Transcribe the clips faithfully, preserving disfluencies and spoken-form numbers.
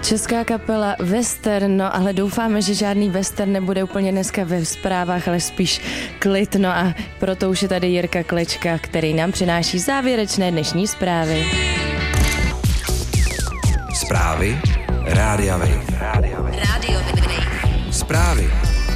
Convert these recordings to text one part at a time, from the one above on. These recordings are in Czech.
Česká kapela Western, no ale doufáme, že žádný western nebude úplně dneska ve zprávách, ale spíš klid, no a proto už je tady Jirka Klečka, který nám přináší závěrečné dnešní zprávy. Zprávy Rádia Wave. Rádio Wave. Zprávy.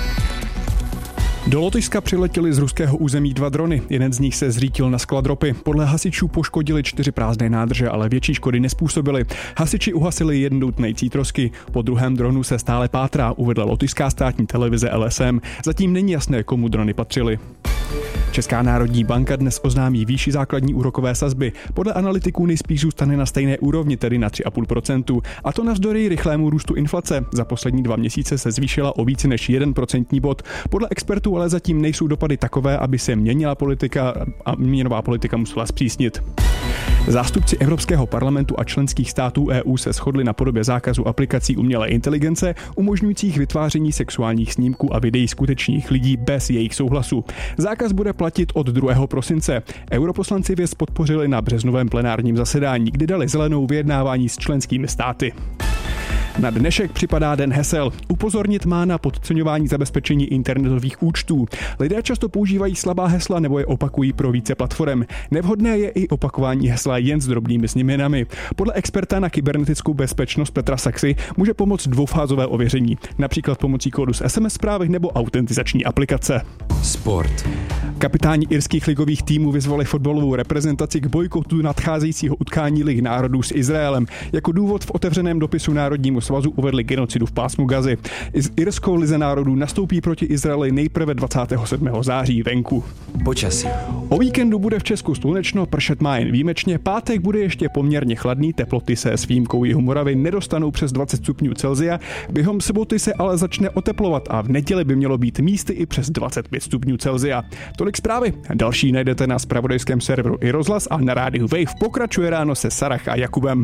Do Lotyšska přiletěly z ruského území dva drony. Jeden z nich se zřítil na sklad ropy. Podle hasičů poškodili čtyři prázdné nádrže, ale větší škody nezpůsobily. Hasiči uhasili jednu tnející trosky. Po druhém dronu se stále pátrá, uvedla lotyšská státní televize L S M. Zatím není jasné, komu drony patřily. Česká národní banka dnes oznámí výši základní úrokové sazby. Podle analytiků nejspíš zůstane na stejné úrovni, tedy na tři celá pět procenta. A to navzdory rychlému růstu inflace. Za poslední dva měsíce se zvýšila o více než jeden procentní bod. Podle expertů ale zatím nejsou dopady takové, aby se měnila politika a měnová politika musela zpřísnit. Zástupci Evropského parlamentu a členských států E U se shodli na podobě zákazu aplikací umělé inteligence, umožňujících vytváření sexuálních snímků a videí skutečných lidí bez jejich souhlasu. Zákaz bude platit od druhého prosince. Europoslanci věc podpořili na březnovém plenárním zasedání, kdy dali zelenou vyjednávání s členskými státy. Na dnešek připadá Den hesel. Upozornit má na podceňování zabezpečení internetových účtů. Lidé často používají slabá hesla nebo je opakují pro více platform. Nevhodné je i opakování hesla jen s drobnými změnami. Podle experta na kybernetickou bezpečnost Petra Saxy může pomoct dvoufázové ověření, například pomocí kódu z S M S zprávy nebo autentizační aplikace. Sport. Kapitáni irských ligových týmů vyzvali fotbalovou reprezentaci k bojkotu nadcházejícího utkání Ligy národů s Izraelem. Jako důvod v otevřeném dopisu Národnímu svazu uvedli genocidu v pásmu Gazy. Z irskou lize národů nastoupí proti Izraeli nejprve dvacátého sedmého září venku. Počasí. O víkendu bude v Česku slunečno, pršet má jen výjimečně, pátek bude ještě poměrně chladný, teploty se s výjimkou Jihomoravy nedostanou přes dvacet stupňů Celsia, během soboty se ale začne oteplovat a v neděli by mělo být místy i přes dvacet pět stupňů Celsia. Tolik zprávy. Další najdete na zpravodajském serveru i rozhlas a na rádiu Wave pokračuje ráno se Sarah a Jakubem.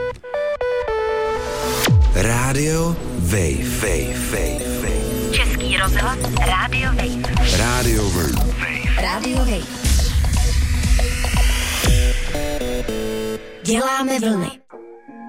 Rádio Wave. Wave. Wave. Wave. Český rozhlas Rádio Wave. Rádio Wave. Rádio Wave. Děláme vlny.